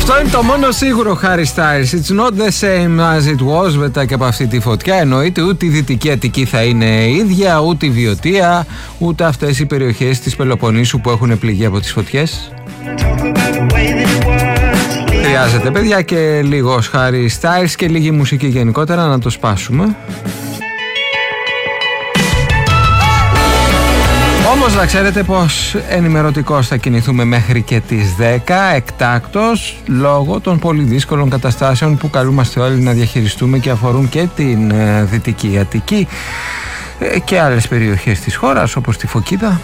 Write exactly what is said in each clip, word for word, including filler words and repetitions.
Αυτό είναι το μόνο σίγουρο, Harry Styles. It's not the same as it was. Μετά και από αυτή τη φωτιά εννοείται ούτε η Δυτική Αττική θα είναι ίδια, ούτε η Βιωτία, ούτε αυτές οι περιοχές της Πελοποννήσου που έχουν πληγεί από τις φωτιές. Χρειάζεται, παιδιά, και λίγος Harry Styles και λίγη μουσική γενικότερα να το σπάσουμε. Όμως να ξέρετε πως ενημερωτικώς θα κινηθούμε μέχρι και τις δέκα εκτάκτως, λόγω των πολύ δύσκολων καταστάσεων που καλούμαστε όλοι να διαχειριστούμε και αφορούν και την ε, Δυτική Αττική ε, και άλλες περιοχές της χώρας όπως τη Φωκίδα.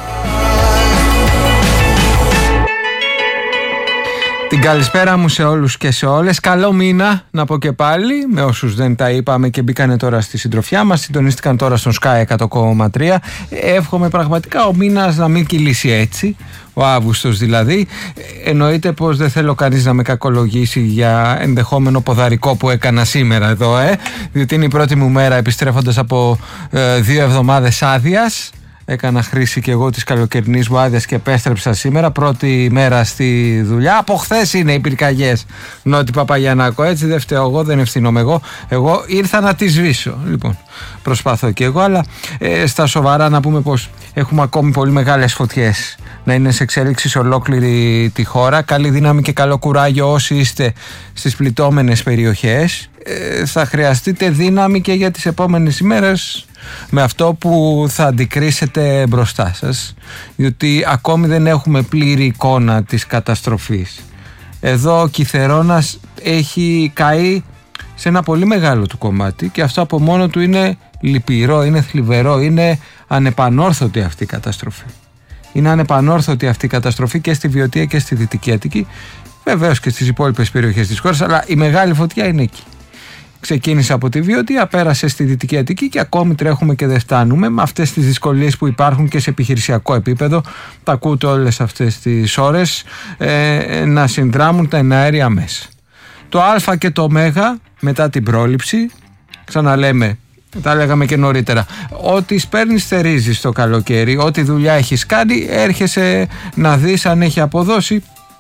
Την καλησπέρα μου σε όλους και σε όλες. Καλό μήνα να πω και πάλι, με όσους δεν τα είπαμε και μπήκανε τώρα στη συντροφιά μας, συντονίστηκαν τώρα στον Sky εκατό κόμμα τρία. Εύχομαι πραγματικά ο μήνας να μην κυλήσει έτσι, ο Αύγουστος δηλαδή. Εννοείται πως δεν θέλω κανείς να με κακολογήσει για ενδεχόμενο ποδαρικό που έκανα σήμερα εδώ, ε, διότι είναι η πρώτη μου μέρα επιστρέφοντας από ε, δύο εβδομάδες άδειας. Έκανα χρήση και εγώ της καλοκαιρινής μου άδειας και επέστρεψα σήμερα. Πρώτη μέρα στη δουλειά. Από χθες είναι οι πυρκαγιές, Νότι Παπαγιαννάκο. Έτσι δεν φταίω εγώ, δεν ευθύνομαι εγώ. Εγώ ήρθα να τη σβήσω. Λοιπόν, προσπαθώ και εγώ, αλλά ε, στα σοβαρά να πούμε πως έχουμε ακόμη πολύ μεγάλες φωτιές να είναι σε εξέλιξη σε ολόκληρη τη χώρα. Καλή δύναμη και καλό κουράγιο όσοι είστε στις πληττόμενες περιοχές. Ε, θα χρειαστείτε δύναμη και για τις επόμενες ημέρες με αυτό που θα αντικρίσετε μπροστά σας, διότι ακόμη δεν έχουμε πλήρη εικόνα της καταστροφής. Εδώ ο Κιθερώνας έχει καεί σε ένα πολύ μεγάλο του κομμάτι και αυτό από μόνο του είναι λυπηρό, είναι θλιβερό, είναι ανεπανόρθωτη αυτή η καταστροφή. Είναι ανεπανόρθωτη αυτή η καταστροφή και στη Βιωτία και στη Δυτική Αττική, βεβαίως και στις υπόλοιπες περιοχές της χώρας, αλλά η μεγάλη φωτιά είναι εκεί. Ξεκίνησε από τη Βιωτία, πέρασε στη Δυτική Αττική και ακόμη τρέχουμε και δεν φτάνουμε με αυτές τις δυσκολίες που υπάρχουν και σε επιχειρησιακό επίπεδο. Τα ακούτε όλες αυτές τις ώρες ε, να συνδράμουν τα εναέρια μέσα. Το Α και το Ω μετά την πρόληψη, ξαναλέμε, τα λέγαμε και νωρίτερα, ό,τι σπέρνεις θερίζεις το καλοκαίρι, ό,τι δουλειά έχεις κάνει έρχεσαι να δεις αν έχει αποδώσει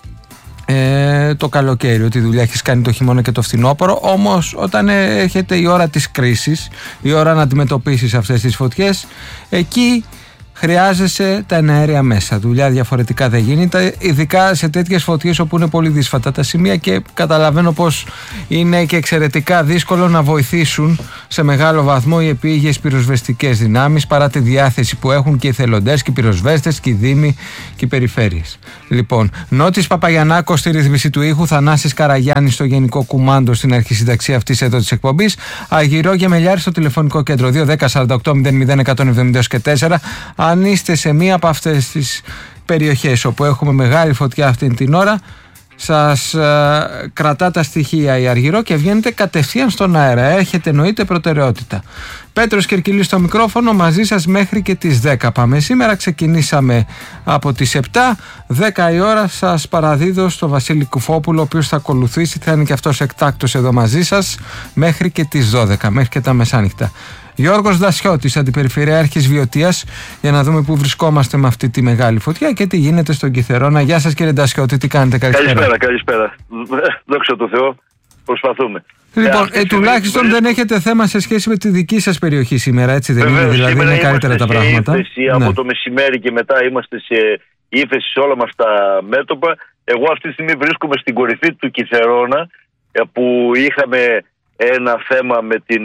Ε, το καλοκαίρι, ότι δουλειά έχεις κάνει το χειμώνα και το φθινόπωρο. Όμως όταν έρχεται η ώρα της κρίσης, η ώρα να αντιμετωπίσεις αυτές τις φωτιές, εκεί χρειάζεσαι τα εναέρια μέσα. Δουλειά διαφορετικά δεν γίνεται, ειδικά σε τέτοιες φωτιές όπου είναι πολύ δύσφατα τα σημεία και καταλαβαίνω πως είναι και εξαιρετικά δύσκολο να βοηθήσουν σε μεγάλο βαθμό οι επίγειες πυροσβεστικές δυνάμεις, παρά τη διάθεση που έχουν και οι θελοντές και οι πυροσβέστες και οι δήμοι και οι περιφέρειες. Λοιπόν, Νότης Παπαγιαννάκος στη ρύθμιση του ήχου, Θανάσης Καραγιάννης στο γενικό κουμάντο στην αρχισυνταξία αυτής εδώ της εκπομπής, Αργυρό Γεμελιάρη στο τηλεφωνικό κέντρο δύο δέκα σαράντα οκτώ μηδέν μηδέν εκατόν εβδομήντα και τέσσερα. Αν είστε σε μία από αυτές τις περιοχές όπου έχουμε μεγάλη φωτιά αυτή την ώρα, σας ε, κρατά τα στοιχεία η Αργυρό και βγαίνετε κατευθείαν στον αέρα. Έχετε εννοείται προτεραιότητα. Πέτρος Κερκυλής στο μικρόφωνο, μαζί σας μέχρι και τις δέκα πάμε. Σήμερα ξεκινήσαμε από τις επτά, δέκα η ώρα σας παραδίδω στο Βασίλη Κουφόπουλο, ο οποίος θα ακολουθήσει, θα είναι και αυτός εκτάκτος εδώ μαζί σας μέχρι και τις δώδεκα, μέχρι και τα μεσάνυχτα. Γιώργος Δασιώτης, Αντιπεριφερειάρχης Βιωτίας, για να δούμε πού βρισκόμαστε με αυτή τη μεγάλη φωτιά και τι γίνεται στον Κιθερώνα. Γεια σας κύριε Δασιώτη, τι κάνετε? Καλησπέρα. Καλησπέρα, καλησπέρα. Δόξα τω Θεώ, προσπαθούμε. Λοιπόν, ε, τουλάχιστον είναι... δεν έχετε θέμα σε σχέση με τη δική σας περιοχή σήμερα, έτσι δεν Βεβαίως, είναι? Δηλαδή είναι καλύτερα τα πράγματα. Ύφεση, ναι. Από το μεσημέρι και μετά είμαστε σε ύφεση σε όλα μας τα μέτωπα. Εγώ αυτή τη στιγμή βρίσκομαι στην κορυφή του Κιθερώνα, που είχαμε ένα θέμα με την...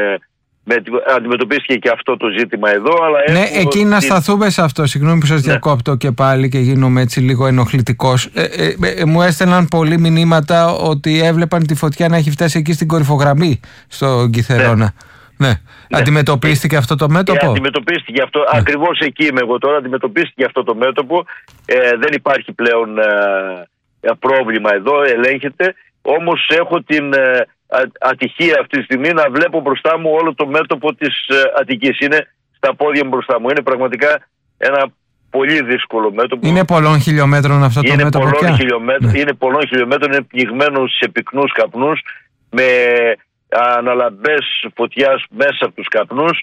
Με, αντιμετωπίστηκε και αυτό το ζήτημα εδώ, αλλά ναι, εκεί την... να σταθούμε σε αυτό. Συγγνώμη που σας ναι. διακόπτω και πάλι και γίνομαι έτσι λίγο ενοχλητικός. Ε, ε, ε, μου έστελναν πολλοί μηνύματα ότι έβλεπαν τη φωτιά να έχει φτάσει εκεί στην κορυφογραμμή στο Κιθερώνα. Ναι. Ναι. Ναι. Αντιμετωπίστηκε ε, αυτό το μέτωπο? Ε, αντιμετωπίστηκε αυτό. Ναι. Ακριβώς εκεί είμαι εγώ τώρα. Αντιμετωπίστηκε αυτό το μέτωπο. Ε, δεν υπάρχει πλέον ε, πρόβλημα εδώ. Ελέγχεται. Όμως έχω την... Ε, ατυχία αυτή τη στιγμή να βλέπω μπροστά μου όλο το μέτωπο της Αττικής. Είναι στα πόδια μου μπροστά μου. Είναι πραγματικά ένα πολύ δύσκολο μέτωπο. Είναι πολλών χιλιόμετρων αυτό το είναι μέτωπο πολλών πια? Χιλιόμετρων, ναι. Είναι πολλών χιλιόμετρων, είναι πνιγμένο σε πυκνούς καπνούς, με αναλαμπές φωτιάς μέσα από τους καπνούς.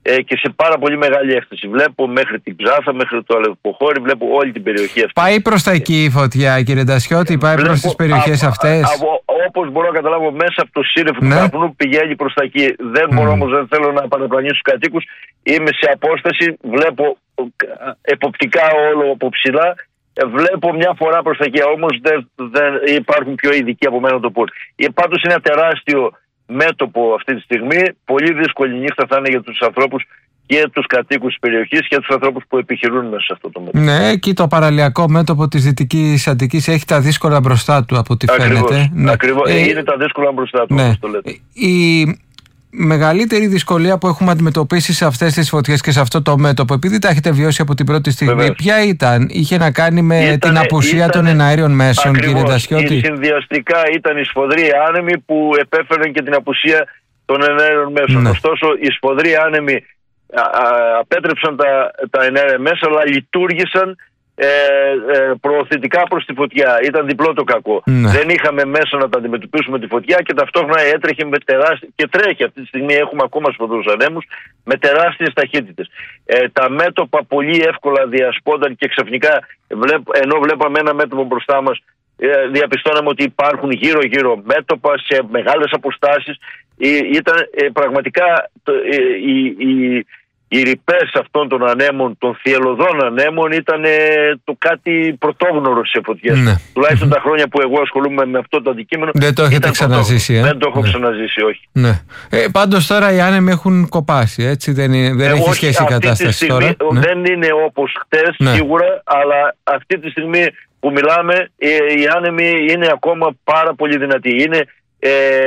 ε, και σε πάρα πολύ μεγάλη έκθεση. Βλέπω μέχρι την Ξάθα, μέχρι το Αλεποχώρι, βλέπω όλη την περιοχή αυτή. Πάει προς τα εκεί η φωτιά, κύριε Ντασιώτη, πάει βλέπω, προς τις περιοχές α, αυτές. α, α, όπως μπορώ να καταλάβω, μέσα από το σύννεφο του ναι. καπνού πηγαίνει προς τα εκεί. Δεν mm. μπορώ όμως, δεν θέλω να παραπλανήσω τους κατοίκους. Είμαι σε απόσταση, βλέπω εποπτικά όλο από ψηλά. Βλέπω μια φορά προς τα εκεί, όμως δεν, δεν υπάρχουν πιο ειδικοί από μένα το πούν. Πάντως είναι ένα τεράστιο μέτωπο αυτή τη στιγμή. Πολύ δύσκολη νύχτα θα είναι για τους ανθρώπους και τους κατοίκους της περιοχής και τους ανθρώπους που επιχειρούν μέσα σε αυτό το μέτωπο. Ναι, εκεί το παραλιακό μέτωπο της Δυτικής Αττικής έχει τα δύσκολα μπροστά του, από ό,τι ακριβώς, φαίνεται. Ναι. Ακριβώς, ε, είναι τα δύσκολα μπροστά του, ναι. όπως το λέτε. Η μεγαλύτερη δυσκολία που έχουμε αντιμετωπίσει σε αυτές τις φωτιές και σε αυτό το μέτωπο, επειδή τα έχετε βιώσει από την πρώτη στιγμή, βεβαίως, ποια ήταν? Είχε να κάνει με ήτανε, την απουσία ήτανε, των εναέριων μέσων, ακριβώς, κύριε Ντασιώτη? Συνδυαστικά ήταν οι σφοδροί άνεμοι που επέφεραν και την απουσία των εναέριων μέσων. Ναι. Ωστόσο, οι σφοδροί άνεμοι απέτρεψαν τα, τα εναέρια μέσα, αλλά λειτουργήσαν ε, ε, προωθητικά προς τη φωτιά. Ήταν διπλό το κακό. Ναι. Δεν είχαμε μέσα να τα αντιμετωπίσουμε τη φωτιά και ταυτόχρονα έτρεχε με τεράστια, και τρέχει αυτή τη στιγμή, έχουμε ακόμα σφοδρούς ανέμους με τεράστιες ταχύτητες. Ε, τα μέτωπα πολύ εύκολα διασπόνταν και ξαφνικά, βλέπ, ενώ βλέπαμε ένα μέτωπο μπροστά μας, ε, διαπιστώναμε ότι υπάρχουν γύρω γύρω μέτωπα σε μεγάλες αποστάσεις. Ε, ήταν ε, πραγματικά το, ε, η, η, οι ρηπές αυτών των ανέμων, των θυελλωδών ανέμων, ήταν ε, το κάτι πρωτόγνωρο σε φωτιές. Ναι. Τουλάχιστον τα χρόνια που εγώ ασχολούμαι με αυτό το αντικείμενο. Δεν το έχετε ξαναζήσει, ε? Δεν το έχω ναι. ξαναζήσει, όχι. Ναι. Ε, πάντως τώρα οι άνεμοι έχουν κοπάσει, έτσι, δεν, δεν ε, έχει όχι, σχέση η κατάσταση στιγμή, τώρα. Δεν ναι. είναι όπως χτες, ναι. σίγουρα, αλλά αυτή τη στιγμή που μιλάμε, ε, οι άνεμοι είναι ακόμα πάρα πολύ δυνατοί. Είναι, ε,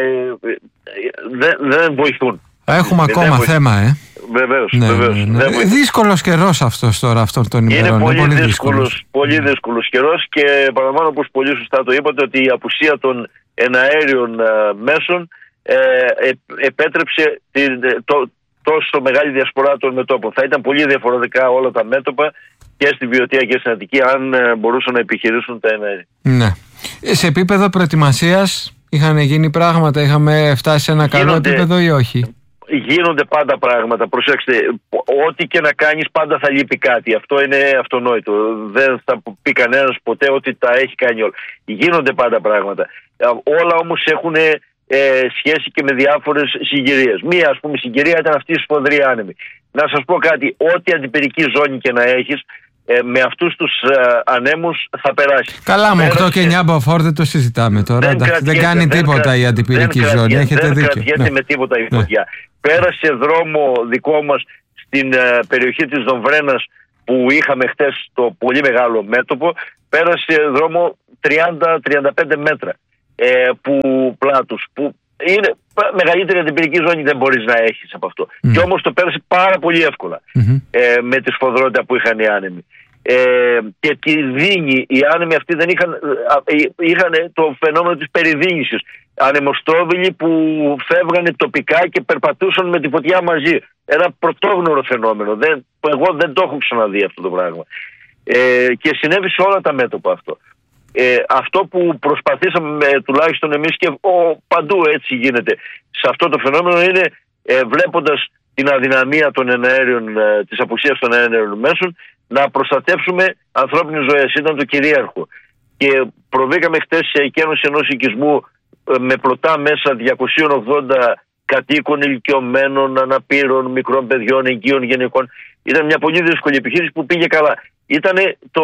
δεν, δεν βοηθούν. Έχουμε ε, ακόμα θέμα, ε. Βεβαίως, ναι, βεβαίως. Ναι, ναι. Δύσκολος καιρός αυτός τώρα, αυτόν τον ημερών. Είναι πολύ, πολύ δύσκολος, πολύ δύσκολος καιρός και παραλαμβάνω, όπως πολύ σωστά το είπατε, ότι η απουσία των εναέριων ε, μέσων ε, ε, επέτρεψε την, το, τόσο μεγάλη διασπορά των μετώπων. Θα ήταν πολύ διαφορετικά όλα τα μέτωπα και στη Βιωτία και στην Αττική αν ε, μπορούσαν να επιχειρήσουν τα εναέρια. Ναι. Σε επίπεδο προετοιμασίας είχαν γίνει πράγματα, είχαμε φτάσει σε ένα καλό Γίνονται... επίπεδο ή όχι? Γίνονται πάντα πράγματα. Προσέξτε, ό,τι και να κάνεις πάντα θα λείπει κάτι. Αυτό είναι αυτονόητο. Δεν θα πει κανένας ποτέ ότι τα έχει κάνει όλα. Γίνονται πάντα πράγματα. Όλα όμως έχουν ε, σχέση και με διάφορες συγκυρίες. Μία, ας πούμε, συγκυρία ήταν αυτή η σφοδρή άνεμη. Να σας πω κάτι, ό,τι αντιπυρική ζώνη και να έχεις, Ε, με αυτούς τους ε, ανέμους θα περάσει. Καλά, με οκτώ και εννιά μποφόρ δεν το συζητάμε τώρα. Δεν, δεν, δεν κάνει δεν τίποτα κρα... η αντιπυρική δεν ζώνη. Έχετε δεν δίκιο. Δεν κρατιέται ναι. με τίποτα η φωτιά. Ναι. Πέρασε δρόμο δικό μας στην ε, περιοχή της Δομβρένας που είχαμε χτες το πολύ μεγάλο μέτωπο. Πέρασε δρόμο τριάντα με τριάντα πέντε μέτρα ε, που, πλάτους που είναι μεγαλύτερη αντιπυρική ζώνη, δεν μπορείς να έχεις από αυτό. Mm. Και όμως το πέρασε πάρα πολύ εύκολα mm-hmm. ε, με τη σφοδρότητα που είχαν οι άνεμοι. Ε, και τη δίνη, οι άνεμοι αυτοί δεν είχαν, είχαν το φαινόμενο της περιδίνησης. Ανεμοστρόβιλοι που φεύγανε τοπικά και περπατούσαν με τη φωτιά μαζί. Ένα πρωτόγνωρο φαινόμενο. Δεν, εγώ δεν το έχω ξαναδεί αυτό το πράγμα. Ε, και συνέβη σε όλα τα μέτωπα αυτό. Ε, αυτό που προσπαθήσαμε ε, τουλάχιστον εμείς και ο, παντού έτσι γίνεται σε αυτό το φαινόμενο είναι ε, βλέποντας την αδυναμία των εναέριων, ε, της απουσίας των εναέριων μέσων, να προστατεύσουμε ανθρώπινες ζωές. Ήταν το κυρίαρχο. Και προβήκαμε χτες σε εκένωση ενός οικισμού ε, με πλωτά μέσα διακόσια ογδόντα κατοίκων, ηλικιωμένων, αναπήρων, μικρών παιδιών, εγκύων γενικών. Ήταν μια πολύ δύσκολη επιχείρηση που πήγε καλά. Ήταν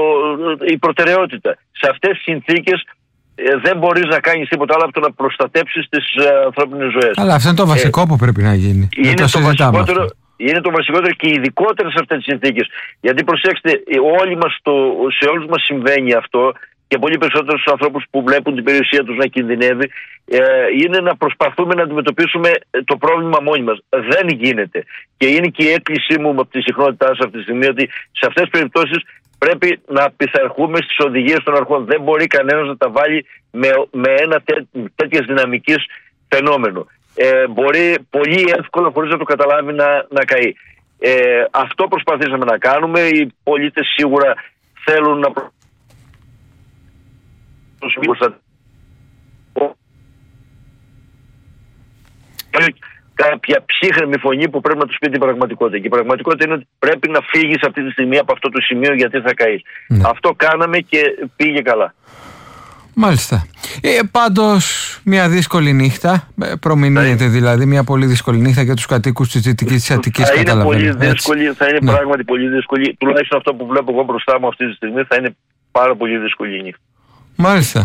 η προτεραιότητα. Σε αυτές τις συνθήκες ε, δεν μπορείς να κάνεις τίποτα άλλο από το να προστατέψεις τις ε, ανθρώπινες ζωές. Αλλά αυτό είναι το βασικό ε, που πρέπει να γίνει. Είναι το, το βασικότερο, είναι το βασικότερο και ειδικότερα σε αυτές τις συνθήκες. Γιατί προσέξτε, όλοι μας το, σε όλους μας συμβαίνει αυτό και πολύ περισσότερο στους ανθρώπους που βλέπουν την περιουσία τους να κινδυνεύει, ε, είναι να προσπαθούμε να αντιμετωπίσουμε το πρόβλημα μόνοι μας. Δεν γίνεται. Και είναι και η έκκλησή μου από τη συχνότητά σας αυτή τη στιγμή ότι σε αυτές τις περιπτώσεις πρέπει να πειθαρχούμε στις οδηγίες των αρχών. Δεν μπορεί κανένας να τα βάλει με, με ένα τέ, τέτοιες δυναμικής φαινόμενο. Ε, μπορεί πολύ εύκολα, χωρίς να το καταλάβει, να, να καεί. Ε, αυτό προσπαθήσαμε να κάνουμε. Οι πολίτες σίγουρα θέλουν να κάποια ψύχρεμη φωνή που πρέπει να τους πει την πραγματικότητα. Και η πραγματικότητα είναι ότι πρέπει να φύγεις αυτή τη στιγμή από αυτό το σημείο, γιατί θα καείς. Ναι. Αυτό κάναμε και πήγε καλά. Μάλιστα. Ε, πάντως μια δύσκολη νύχτα, προμηνύεται δηλαδή μια πολύ δύσκολη νύχτα για τους κατοίκους της Δυτικής της Αττικής. Θα είναι πολύ δύσκολη, θα είναι ναι. πράγματι πολύ δύσκολη. Τουλάχιστον αυτό που βλέπω εγώ μπροστά μου αυτή τη στιγμή θα είναι πάρα πολύ δύσκολη νύχτα. Μάλιστα.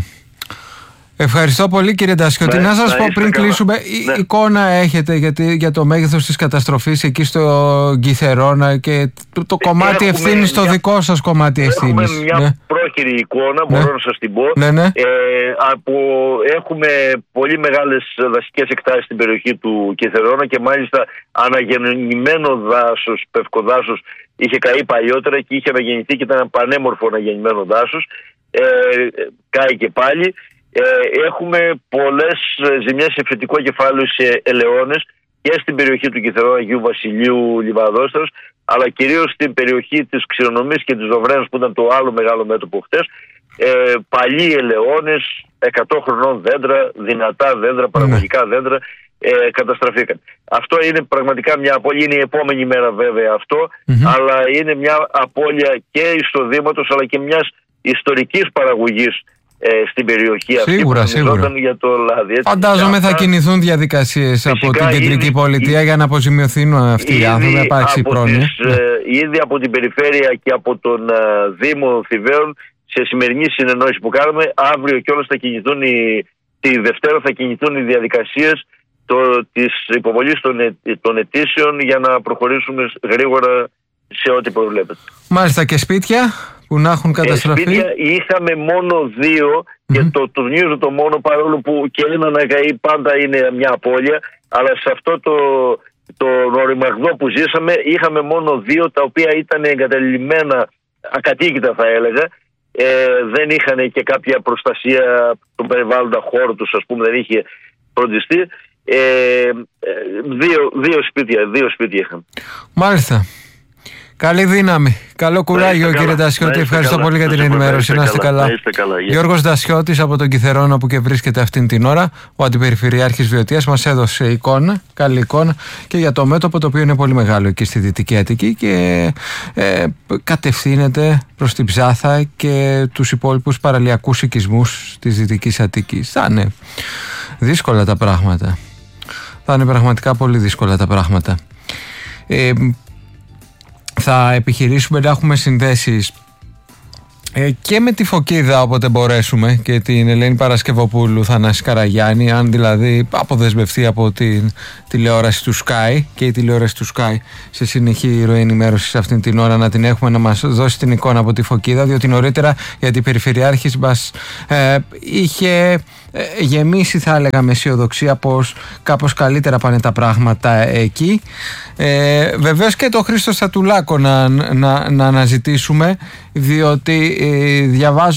Ευχαριστώ πολύ, κύριε Ντασιώτη. Ναι, να σας πω πριν καλά. κλείσουμε, ναι. εικόνα έχετε γιατί, για το μέγεθος της καταστροφής εκεί στο Κιθερώνα και το, το κομμάτι ευθύνης, το δικό σας κομμάτι ευθύνης. Έχουμε μια ναι. πρόχειρη εικόνα, μπορώ ναι. να σας την πω. Ναι, ναι. Ε, από, έχουμε πολύ μεγάλες δασικές εκτάσεις στην περιοχή του Κιθερώνα και μάλιστα αναγεννημένο δάσος, πευκοδάσος, είχε καεί παλιότερα και είχε αναγεννηθεί και ήταν ένα πανέμορφο αναγεννημένο δάσος. Ε, κάει και πάλι. Ε, έχουμε πολλές ζημιές σε φυτικό κεφάλαιο σε ελαιώνες και στην περιοχή του Κιθερώνα, Αγίου Βασιλείου, Λιβαδόστρας, αλλά κυρίως στην περιοχή της Ξηρονομής και της Δοβραίνας που ήταν το άλλο μεγάλο μέτωπο χτες. Ε, παλιοί ελαιώνες, εκατό χρονών δέντρα, δυνατά δέντρα, παραγωγικά mm. δέντρα ε, καταστραφήκαν. Αυτό είναι πραγματικά μια απώλεια, είναι η επόμενη μέρα βέβαια αυτό, mm-hmm. αλλά είναι μια απώλεια και εισοδήματος αλλά και μιας ιστορικής παραγωγής Ε, στην περιοχή αυτή. Σίγουρα, σίγουρα. Για το λάδι, έτσι. Φαντάζομαι θα κινηθούν διαδικασίες από την κεντρική ήδη, πολιτεία ήδη, για να αποζημιωθούν αυτοί οι άνθρωποι, να υπάρξει πρόνοια. Ναι. Ήδη από την περιφέρεια και από τον uh, Δήμο Θηβαίων, σε σημερινή συνεννόηση που κάναμε, αύριο κιόλας θα κινηθούν οι, τη Δευτέρα θα κινηθούν οι διαδικασίες το, της υποβολής των, ε, των αιτήσεων για να προχωρήσουμε γρήγορα σε ό,τι προβλέπεται. Μάλιστα. Και σπίτια που να έχουν καταστραφεί. Ε, σπίτια είχαμε μόνο δύο mm-hmm. και το τονίζω το μόνο, παρόλο που και ένα να καεί πάντα είναι μια απώλεια, αλλά σε αυτό το, το ροριμαγδό που ζήσαμε είχαμε μόνο δύο, τα οποία ήταν εγκαταλειμμένα ακατοίκητα θα έλεγα. Ε, δεν είχαν και κάποια προστασία των περιβάλλοντα χώρου τους, ας πούμε, δεν είχε φροντιστεί. Ε, δύο, δύο σπίτια, δύο σπίτια είχαν. Μάλιστα. Καλή δύναμη. Καλό κουράγιο, κύριε Ντασιώτη. Ευχαριστώ καλά. πολύ για την ενημέρωση. Να είστε καλά. καλά. Γιώργος Ντασιώτης από τον Κιθερώνα, που και βρίσκεται αυτήν την ώρα, ο Αντιπεριφερειάρχης Βιωτίας, μας έδωσε εικόνα, καλή εικόνα και για το μέτωπο, το οποίο είναι πολύ μεγάλο εκεί στη Δυτική Αττική και ε, κατευθύνεται προς την Ψάθα και τους υπόλοιπους παραλιακούς οικισμούς της Δυτικής Αττικής. Θα είναι δύσκολα τα πράγματα. Θα είναι πραγματικά πολύ δύσκολα τα πράγματα. Ε, Θα επιχειρήσουμε να έχουμε συνδέσεις ε, και με τη Φωκίδα όποτε μπορέσουμε και την Ελένη Παρασκευοπούλου, Θανάση Καραγιάννη, αν δηλαδή αποδεσμευτεί από την τηλεόραση του Sky, και η τηλεόραση του Sky σε συνεχή ροή ενημέρωσης αυτήν την ώρα, να την έχουμε να μας δώσει την εικόνα από τη Φωκίδα, διότι νωρίτερα γιατί η Περιφερειάρχης μας ε, είχε γεμίσει, θα έλεγα, με αισιοδοξία πως κάπως καλύτερα πάνε τα πράγματα εκεί. Ε, βεβαίως και το Χρήστο Στατουλάκο να, να, να αναζητήσουμε, διότι ε, διαβάζω